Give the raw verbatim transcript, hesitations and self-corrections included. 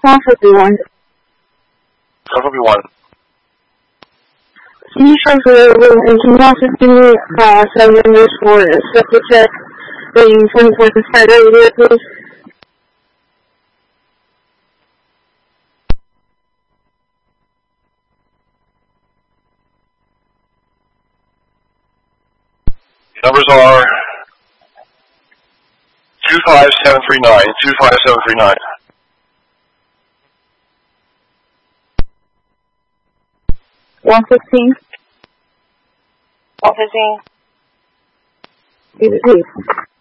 one fifty-one. one fifty-one. Can you transfer over and can you also give me uh, seven numbers for septic check being twenty-four to Friday here, please? Numbers are two five seven three nine, two five seven three nine. one fifteen. one fifteen. Please.